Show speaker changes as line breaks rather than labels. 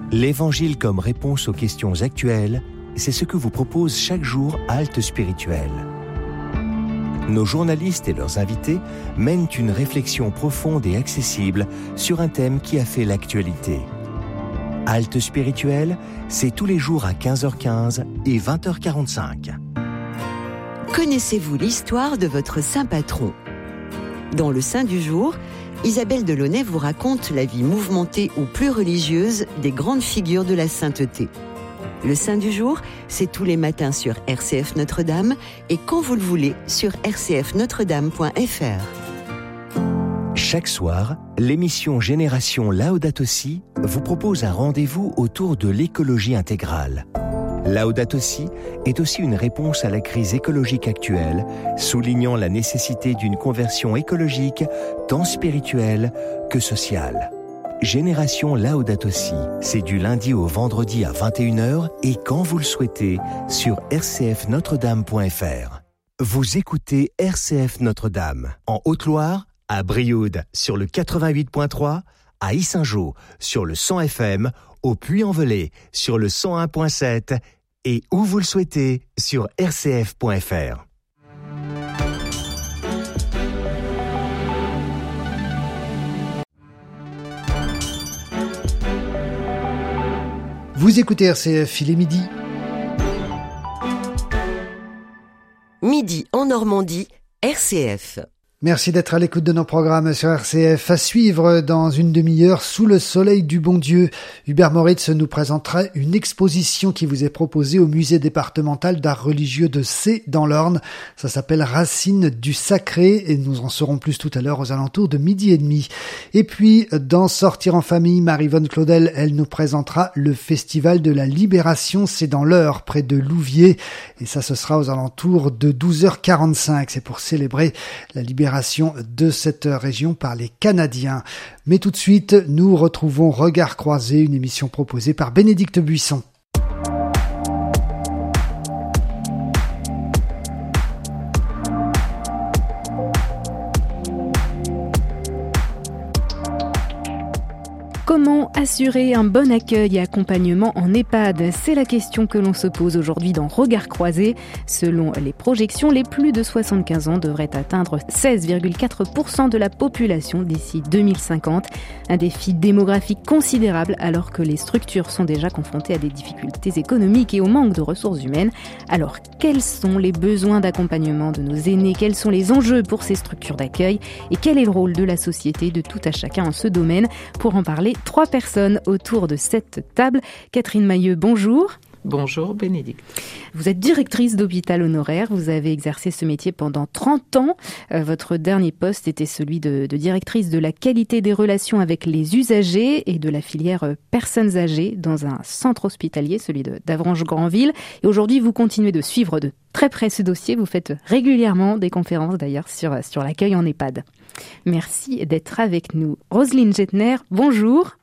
L'Évangile comme réponse aux questions actuelles, c'est ce que vous propose chaque jour Halte Spirituelle. Nos journalistes et leurs invités mènent une réflexion profonde et accessible sur un thème qui a fait l'actualité. Halte Spirituelle, c'est tous les jours à 15h15 et 20h45.
Connaissez-vous l'histoire de votre saint patron ? Dans le Saint du jour, Isabelle Delaunay vous raconte la vie mouvementée ou plus religieuse des grandes figures de la sainteté. Le Saint du jour, c'est tous les matins sur RCF Notre-Dame et quand vous le voulez sur rcfnotredame.fr.
Chaque soir, l'émission Génération Laudato Si vous propose un rendez-vous autour de l'écologie intégrale. Laudato Si est aussi une réponse à la crise écologique actuelle, soulignant la nécessité d'une conversion écologique tant spirituelle que sociale. Génération Laudato Si, c'est du lundi au vendredi à 21h et quand vous le souhaitez sur rcfnotredame.fr. Vous écoutez RCF Notre-Dame en Haute-Loire, à Brioude sur le 88.3, à Yssingeaux sur le 100 FM, au Puy-en-Velay sur le 101.7 et où vous le souhaitez sur rcf.fr.
Vous écoutez RCF, il est midi.
Midi en Normandie, RCF.
Merci d'être à l'écoute de nos programmes sur RCF. À suivre dans une demi-heure, Sous le soleil du bon Dieu. Hubert Moritz nous présentera une exposition qui vous est proposée au musée départemental d'art religieux de Sées dans l'Orne. Ça s'appelle Racines du sacré et nous en saurons plus tout à l'heure aux alentours de 12h30. Et puis, dans Sortir en famille, Marie-Vonne Claudel, elle nous présentera le festival de la Libération. C'est dans l'Eure, près de Louviers. Et ça, ce sera aux alentours de 12h45. C'est pour célébrer la libération de cette région par les Canadiens. Mais tout de suite, nous retrouvons Regard croisé, une émission proposée par Bénédicte Buisson.
Comment assurer un bon accueil et accompagnement en EHPAD ? C'est la question que l'on se pose aujourd'hui dans Regard croisé. Selon les projections, les plus de 75 ans devraient atteindre 16,4% de la population d'ici 2050. Un défi démographique considérable alors que les structures sont déjà confrontées à des difficultés économiques et au manque de ressources humaines. Alors, quels sont les besoins d'accompagnement de nos aînés ? Quels sont les enjeux pour ces structures d'accueil ? Et quel est le rôle de la société, de tout à chacun en ce domaine ? Pour en parler, 3 personnes autour de cette table. Catherine Mailleux, bonjour.
Bonjour Bénédicte.
Vous êtes directrice d'hôpital honoraire, vous avez exercé ce métier pendant 30 ans. Votre dernier poste était celui de directrice de la qualité des relations avec les usagers et de la filière personnes âgées dans un centre hospitalier, celui d'Avranches-Granville. Et aujourd'hui, vous continuez de suivre de très près ce dossier. Vous faites régulièrement des conférences d'ailleurs sur l'accueil en EHPAD. Merci d'être avec nous. Roselyne Jetner, bonjour.